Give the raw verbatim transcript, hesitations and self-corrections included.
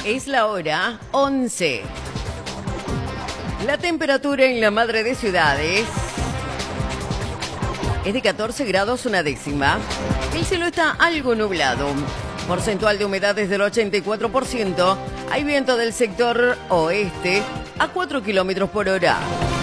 Es la hora once. La temperatura en la madre de ciudades es de catorce grados una décima. El cielo está algo nublado. Porcentual de humedad es del ochenta y cuatro por ciento. Hay viento del sector oeste a cuatro kilómetros por hora.